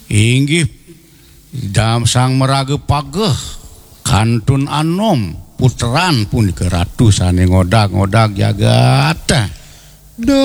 inggih dam sang merage pageh kantun anom puteran pun ke ratu sane ngodag-ngodag jagat.